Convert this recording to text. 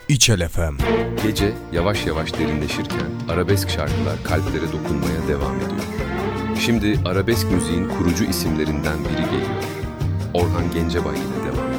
İçel FM. Gece yavaş yavaş derinleşirken arabesk şarkılar kalplere dokunmaya devam ediyor. Şimdi arabesk müziğin kurucu isimlerinden biri geliyor. Orhan Gencebay ile devam.